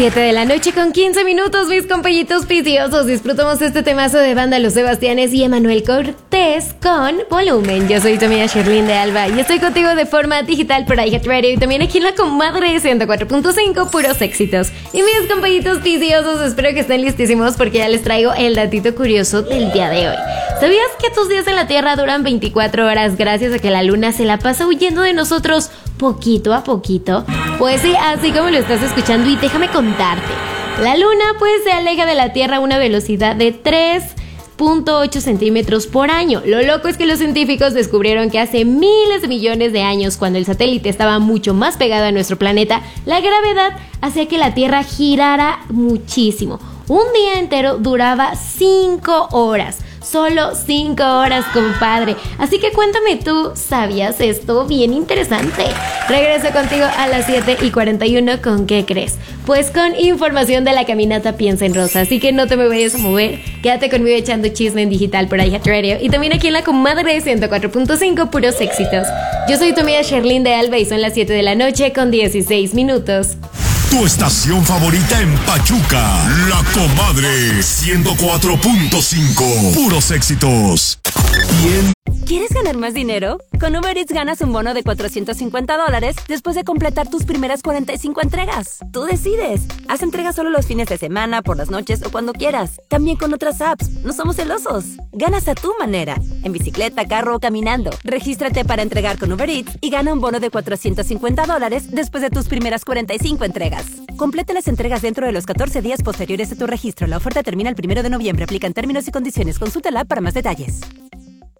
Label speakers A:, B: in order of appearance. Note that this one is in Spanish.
A: 7 de la noche con 15 minutos, mis compañitos viciosos. Disfrutamos este temazo de banda Los Sebastianes y Emanuel Cortés con Volumen. Yo soy tu amiga Sherlyn de Alba y estoy contigo de forma digital por iHeartRadio y también aquí en la comadre 104.5, puros éxitos. Y mis compañitos viciosos, espero que estén listísimos porque ya les traigo el datito curioso del día de hoy. ¿Sabías que tus días en la Tierra duran 24 horas gracias a que la Luna se la pasa huyendo de nosotros poquito a poquito? Pues sí, así como lo estás escuchando, y déjame contarte. La Luna pues se aleja de la Tierra a una velocidad de 3.8 centímetros por año. Lo loco es que los científicos descubrieron que hace miles de millones de años, cuando el satélite estaba mucho más pegado a nuestro planeta, la gravedad hacía que la Tierra girara muchísimo. Un día entero duraba 5 horas. Solo 5 horas, compadre. Así que cuéntame tú, ¿sabías esto? Bien interesante. Regreso contigo a las 7:41. ¿Con qué crees? Pues con información de la caminata Piensa en Rosa. Así que no te me vayas a mover. Quédate conmigo echando chisme en digital por iHeartRadio. Y también aquí en la comadre 104.5, puros éxitos. Yo soy tu amiga Sherlyn de Alba y son las 7 de la noche con 16 minutos.
B: Tu estación favorita en Pachuca, La Comadre 104.5. Puros éxitos. Bien.
C: ¿Quieres ganar más dinero? Con Uber Eats ganas un bono de $450 después de completar tus primeras 45 entregas. Tú decides. Haz entregas solo los fines de semana, por las noches o cuando quieras. También con otras apps. No somos celosos. Ganas a tu manera. En bicicleta, carro o caminando. Regístrate para entregar con Uber Eats y gana un bono de $450 después de tus primeras 45 entregas. Completa las entregas dentro de los 14 días posteriores a tu registro. La oferta termina el 1 de noviembre. Aplican términos y condiciones. Consulta la app para más detalles.